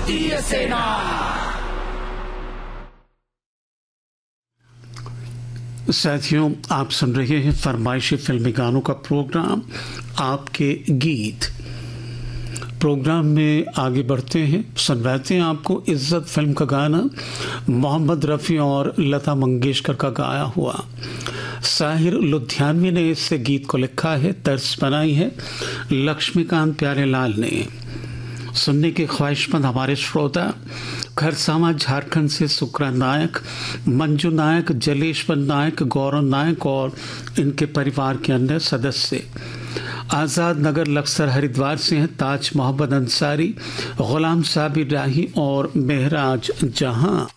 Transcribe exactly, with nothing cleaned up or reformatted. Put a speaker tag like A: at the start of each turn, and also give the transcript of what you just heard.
A: भारतीय सेना।
B: साथियों, आप सुन रहे हैं फरमाइशी फिल्मी गानों का प्रोग्राम आपके गीत। प्रोग्राम में आगे बढ़ते हैं, सुनवाते हैं आपको इज्जत फिल्म का गाना मोहम्मद रफ़ी और लता मंगेशकर का गाया हुआ। साहिर लुधियानवी ने इस गीत को लिखा है, तर्ज बनाई है लक्ष्मीकांत प्यारेलाल ने। सुनने के ख्वाहिशमंद हमारे श्रोता खरसावा झारखंड से सुक्रा नायक, मंजू नायक, जलेश्वर नायक, गौरव नायक और इनके परिवार के अन्य सदस्य। आज़ाद नगर लक्सर हरिद्वार से हैं ताज मोहम्मद अंसारी, गुलाम साबिर राही और महराज जहां।